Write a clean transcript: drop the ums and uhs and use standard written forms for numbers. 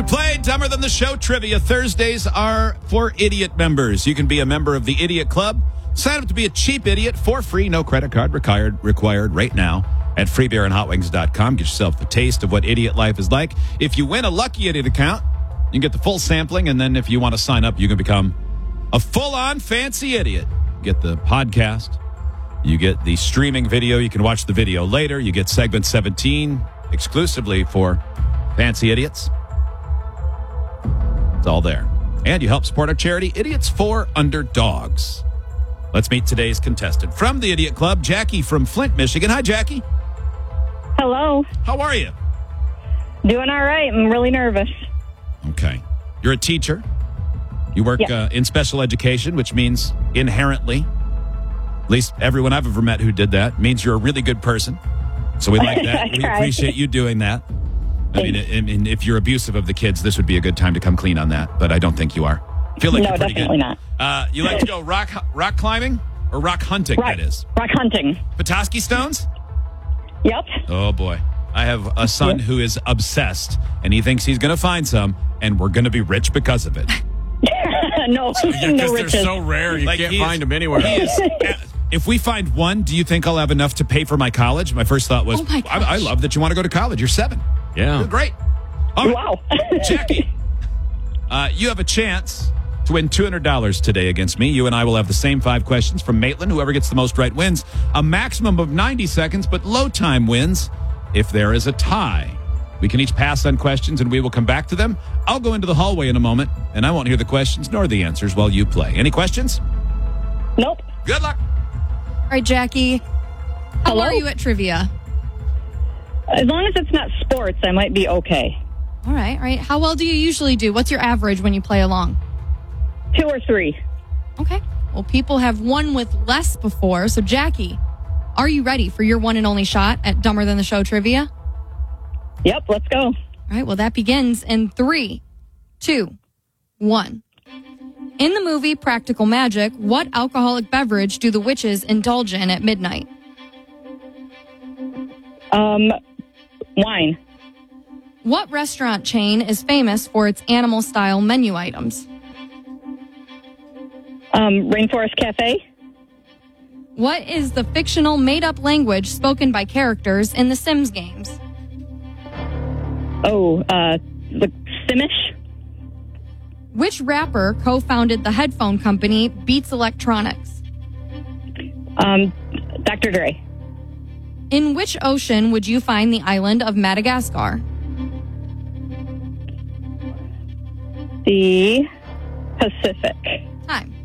play Dumber Than the Show trivia. Thursdays are for idiot members. You can be a member of the Idiot Club. Sign up to be a cheap idiot for free. No credit card required right now at freebeerandhotwings.com. Get yourself a taste of what idiot life is like. If you win a Lucky Idiot account, you can get the full sampling. And then if you want to sign up, you can become a full-on fancy idiot. Get the podcast. You get the streaming video. You can watch the video later. You get segment 17 exclusively for fancy idiots. It's all there. And you help support our charity, Idiots for Underdogs. Let's meet today's contestant. From the Idiot Club, Jackie from Flint, Michigan. Hi, Jackie. Hello. How are you? Doing all right. I'm really nervous. Okay. You're a teacher. You work in special education, which means inherently, at least everyone I've ever met who did that, means you're a really good person. So we like that. We appreciate you doing that. I mean, if you're abusive of the kids, this would be a good time to come clean on that, but I don't think you are. I feel like no, you're pretty definitely good. not. You like to go rock climbing or rock hunting, that is? Rock hunting. Petoskey stones? Yep. Oh, boy. I have a son who is obsessed, and he thinks he's going to find some, and we're going to be rich because of it. No, no riches. They're so rare, you can't find them anywhere. If we find one, do you think I'll have enough to pay for my college? My first thought was, I love that you want to go to college. You're 7. Yeah. You're great. All right. Wow. Jackie, you have a chance to win $200 today against me. You and I will have the same 5 questions from Maitland. Whoever gets the most right wins. A maximum of 90 seconds, but low time wins if there is a tie. We can each pass on questions, and we will come back to them. I'll go into the hallway in a moment, and I won't hear the questions nor the answers while you play. Any questions? Nope. Good luck. All right, Jackie. How Hello? are you at trivia? As long as it's not sports, I might be okay. All right. How well do you usually do? What's your average when you play along? 2 or 3. Okay. Well, people have won with less before. So, Jackie, are you ready for your one and only shot at Dumber Than the Show trivia? Yep, let's go. All right. Well, that begins in 3, 2, 1. In the movie Practical Magic, what alcoholic beverage do the witches indulge in at midnight? Wine. What restaurant chain is famous for its animal-style menu items? Rainforest Cafe. What is the fictional made-up language spoken by characters in the Sims games? The Simish. Which rapper co-founded the headphone company Beats Electronics? Dr. Dre. In which ocean would you find the island of Madagascar? The Pacific. Time.